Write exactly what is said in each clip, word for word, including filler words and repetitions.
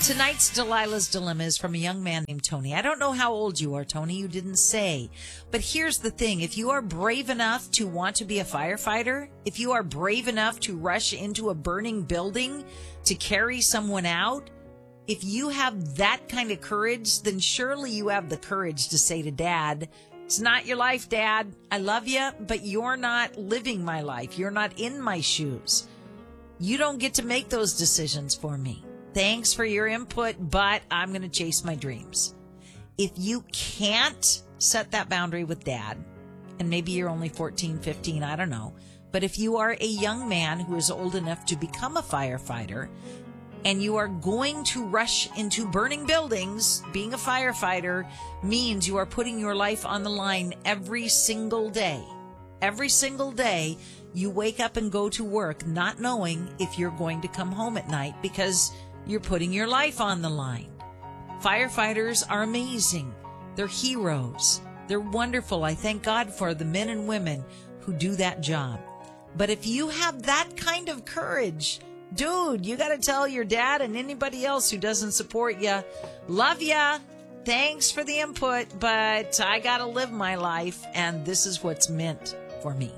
Tonight's Delilah's Dilemma is from a young man named Tony. I don't know how old you are, Tony. You didn't say. But here's the thing. If you are brave enough to want to be a firefighter, if you are brave enough to rush into a burning building to carry someone out, if you have that kind of courage, then surely you have the courage to say to Dad, it's not your life, Dad. I love you, but you're not living my life. You're not in my shoes. You don't get to make those decisions for me. Thanks for your input, but I'm going to chase my dreams. If you can't set that boundary with Dad, and maybe you're only fourteen, fifteen, I don't know, but if you are a young man who is old enough to become a firefighter, and you are going to rush into burning buildings, being a firefighter means you are putting your life on the line every single day. Every single day, you wake up and go to work not knowing if you're going to come home at night because you're putting your life on the line. Firefighters are amazing. They're heroes. They're wonderful. I thank God for the men and women who do that job. But if you have that kind of courage, dude, you got to tell your dad and anybody else who doesn't support you, love ya. Thanks for the input, but I got to live my life, and this is what's meant for me.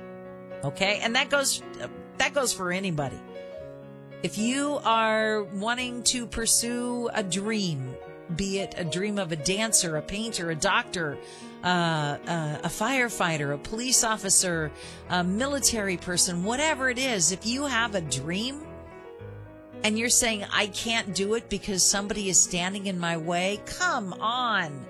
Okay? And that goes that goes for anybody. If you are wanting to pursue a dream, be it a dream of a dancer, a painter, a doctor, uh, uh, a firefighter, a police officer, a military person, whatever it is, if you have a dream and you're saying, I can't do it because somebody is standing in my way, come on.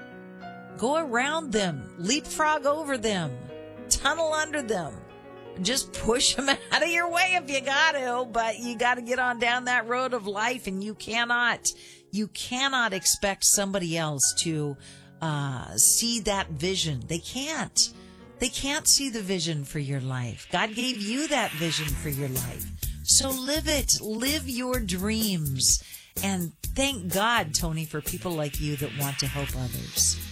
Go around them, leapfrog over them, tunnel under them. Just push them out of your way if you got to, but you got to get on down that road of life, and you cannot, you cannot expect somebody else to uh, see that vision. They can't. They can't see the vision for your life. God gave you that vision for your life. So live it. Live your dreams. And thank God, Tony, for people like you that want to help others.